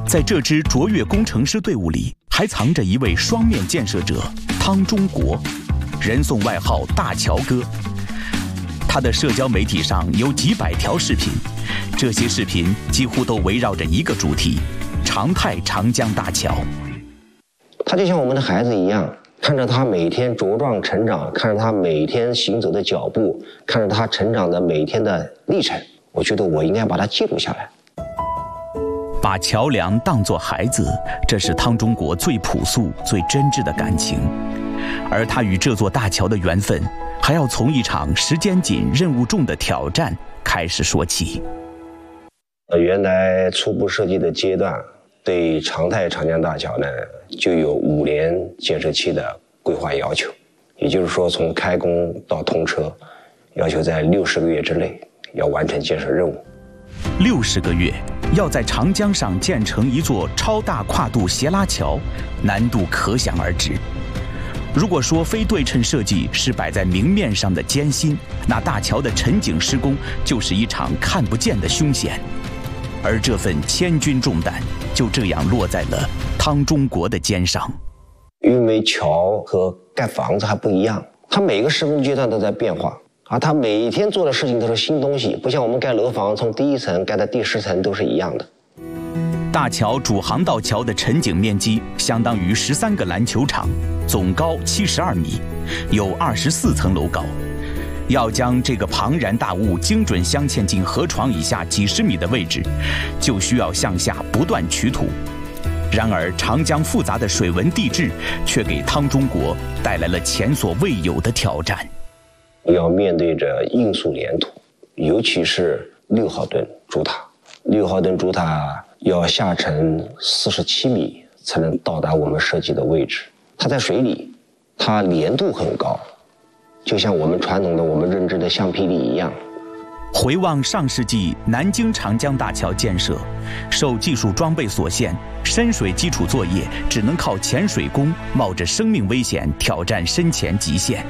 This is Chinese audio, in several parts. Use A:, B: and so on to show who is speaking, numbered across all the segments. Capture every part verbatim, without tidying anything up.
A: 在这支卓越工程师队伍里，还藏着一位双面建设者汤中国，人送外号“大桥哥”。他的社交媒体上有几百条视频，这些视频几乎都围绕着一个主题：长泰长江大桥。
B: 他就像我们的孩子一样，看着他每天茁壮成长，看着他每天行走的脚步，看着他成长的每天的历程，我觉得我应该把它记录下来。
A: 把桥梁当作孩子，这是汤中国最朴素、最真挚的感情。而他与这座大桥的缘分，还要从一场时间紧、任务重的挑战开始说起。
B: 呃，原来初步设计的阶段，对长泰长江大桥呢，就有五年建设期的规划要求，也就是说，从开工到通车，要求在六十个月之内要完成建设任务。
A: 六十个月，要在长江上建成一座超大跨度斜拉桥，难度可想而知。如果说非对称设计是摆在明面上的艰辛，那大桥的沉井施工就是一场看不见的凶险。而这份千钧重担就这样落在了汤中国的肩上。
B: 因为桥和盖房子还不一样，它每个施工阶段都在变化，而它每一天做的事情都是新东西，不像我们盖楼房从第一层盖到第十层都是一样的。
A: 大桥主航道桥的沉井面积相当于十三个篮球场，总高七十二米，有二十四层楼高。要将这个庞然大物精准镶嵌进河床以下几十米的位置，就需要向下不断取土。然而，长江复杂的水文地质却给汤中国带来了前所未有的挑战。
B: 要面对着硬塑连土，尤其是六号墩主塔，六号墩主塔要下沉四十七米才能到达我们设计的位置。它在水里，它连度很高，就像我们传统的我们认知的橡皮泥一样。
A: 回望上世纪南京长江大桥建设，受技术装备所限，深水基础作业只能靠潜水工冒着生命危险挑战深潜极限。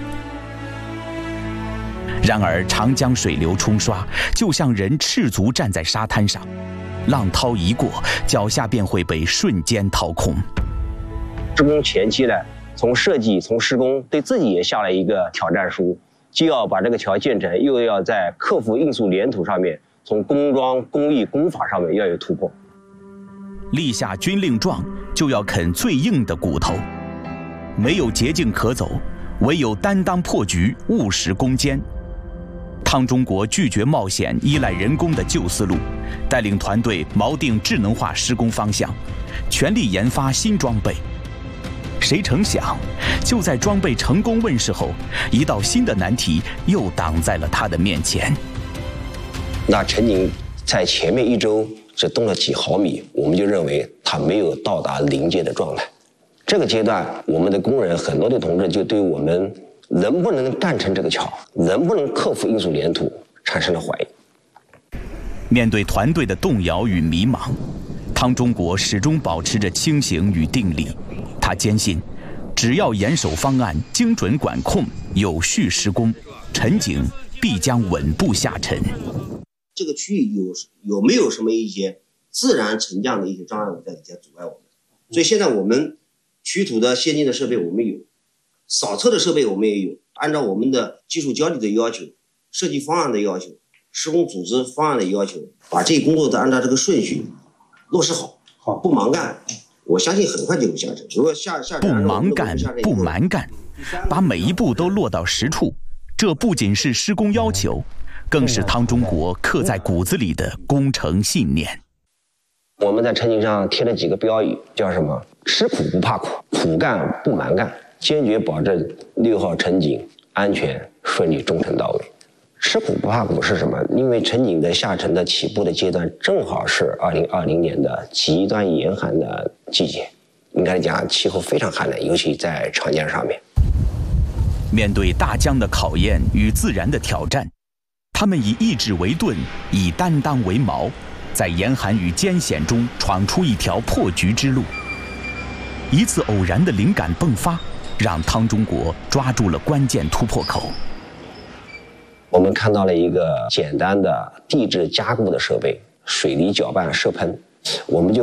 A: 然而长江水流冲刷，就像人赤足站在沙滩上，浪涛一过，脚下便会被瞬间掏空。
B: 施工前期呢，从设计从施工对自己也下了一个挑战书，既要把这个桥建成，又要在克服硬塑连土上面，从工装工艺工法上面要有突破。
A: 立下军令状，就要啃最硬的骨头，没有捷径可走，唯有担当破局，务实攻坚。汤中国拒绝冒险依赖人工的旧思路，带领团队锚定智能化施工方向，全力研发新装备。谁成想，就在装备成功问世后，一道新的难题又挡在了他的面前。
B: 那陈宁在前面一周只动了几毫米，我们就认为他没有到达临界的状态。这个阶段，我们的工人很多的同志就对我们能不能干成这个桥，能不能克服硬塑连土产生了怀疑。
A: 面对团队的动摇与迷茫，汤中国始终保持着清醒与定力。他坚信，只要严守方案、精准管控、有序施工，沉井必将稳步下沉。
C: 这个区域有有没有什么一些自然沉降的一些障碍物在底下阻碍我们？所以现在我们取土的先进的设备我们有，扫测的设备我们也有，按照我们的技术交底的要求、设计方案的要求、施工组织方案的要求，把这些工作都按照这个顺序落实好，好不忙干。我相信很快就会下沉。如果下下沉，
A: 不忙干，不蛮干，把每一步都落到实处，这不仅是施工要求，更是汤中国刻在骨子里的工程信念。
B: 我们在沉井上贴了几个标语，叫什么？吃苦不怕苦，苦干不蛮干，坚决保证六号沉井安全顺利中程到位。吃苦不怕苦是什么？因为沉井的下沉的起步的阶段正好是二零二零年的极端严寒的季节，应该讲气候非常寒冷，尤其在长江上面。
A: 面对大江的考验与自然的挑战，他们以意志为盾，以担当为矛，在严寒与艰险中闯出一条破局之路。一次偶然的灵感迸发，让汤中国抓住了关键突破口。
B: 我们看到了一个简单的地质加固的设备——水泥搅拌射喷，我们就